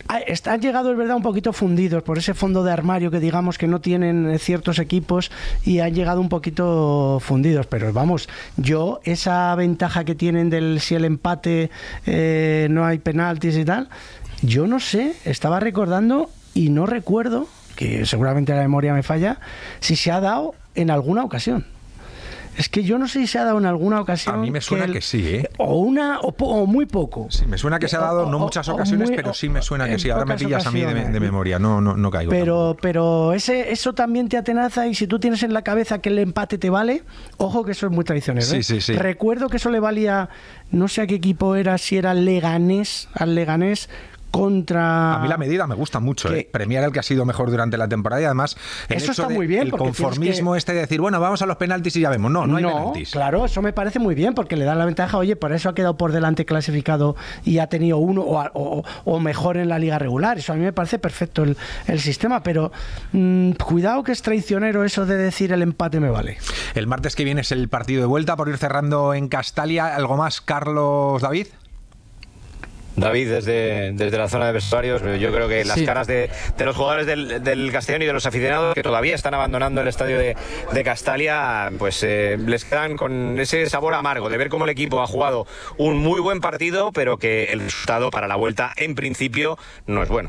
Han llegado, es verdad, un poquito fundidos por ese fondo de armario que digamos que no tienen ciertos equipos y han llegado un poquito fundidos, pero vamos, yo esa ventaja que tienen del si el empate no hay penaltis y tal, yo no sé, estaba recordando y no recuerdo, que seguramente la memoria me falla, si se ha dado en alguna ocasión. Es que yo no sé si se ha dado en alguna ocasión. A mí me suena que sí, ¿eh? O muy poco. Sí, me suena que se ha dado, no muchas ocasiones, pero sí me suena que sí. Ahora me pillas a mí de memoria, no caigo. Pero eso también te atenaza, y si tú tienes en la cabeza que el empate te vale, ojo que eso es muy traicionero. Sí. Recuerdo que eso le valía, no sé a qué equipo era, si era al Leganés contra... A mí la medida me gusta mucho, premiar al que ha sido mejor durante la temporada, y además eso está muy bien, el conformismo de decir, bueno, vamos a los penaltis y ya vemos. No hay penaltis. Claro, eso me parece muy bien, porque le da la ventaja, oye, por eso ha quedado por delante clasificado y ha tenido uno o mejor en la liga regular. Eso a mí me parece perfecto el sistema, pero cuidado que es traicionero eso de decir el empate me vale. El martes que viene es el partido de vuelta, por ir cerrando en Castalia. ¿Algo más, Carlos David? David, desde la zona de vestuarios, yo creo que las caras de los jugadores del Castellón y de los aficionados que todavía están abandonando el estadio de Castalia, pues les quedan con ese sabor amargo de ver cómo el equipo ha jugado un muy buen partido, pero que el resultado para la vuelta en principio no es bueno.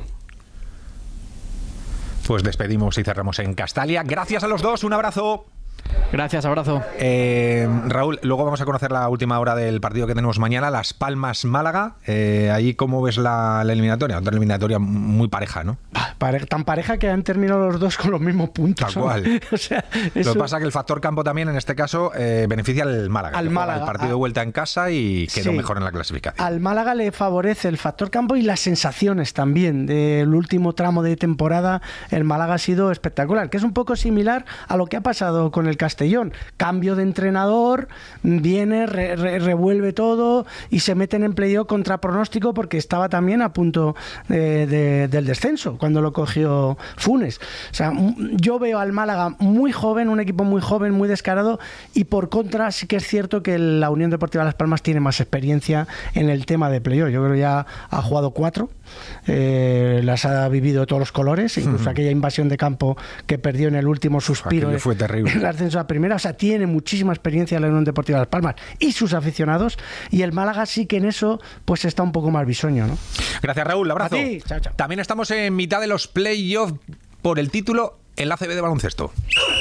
Pues despedimos y cerramos en Castalia. Gracias a los dos, un abrazo. Gracias, abrazo. Raúl, luego vamos a conocer la última hora del partido que tenemos mañana, Las Palmas-Málaga. Ahí, ¿cómo ves la eliminatoria? Otra eliminatoria muy pareja, ¿no? Tan pareja que han terminado los dos con los mismos puntos. Tal cual. O sea, Lo que pasa es que el factor campo también, en este caso, beneficia al Málaga. El partido de vuelta en casa y quedó mejor en la clasificación. Al Málaga le favorece el factor campo y las sensaciones también del último tramo de temporada. El Málaga ha sido espectacular, que es un poco similar a lo que ha pasado con el Castellón. Cambio de entrenador, viene, revuelve todo y se meten en playoff contra pronóstico, porque estaba también a punto del descenso cuando lo cogió Funes. O sea, yo veo al Málaga muy joven, un equipo muy joven, muy descarado, y por contra sí que es cierto que la Unión Deportiva Las Palmas tiene más experiencia en el tema de playoff. Yo creo que ya ha jugado 4, las ha vivido todos los colores, incluso aquella invasión de campo que perdió en el último suspiro. Fue terrible. El ascenso a primera, o sea, tiene muchísima experiencia la Unión Deportiva Las Palmas y sus aficionados, y el Málaga sí que en eso pues está un poco más bisoño, ¿no? Gracias, Raúl, abrazo. A ti. Chao. También estamos en mitad de los playoffs por el título en la ACB de baloncesto.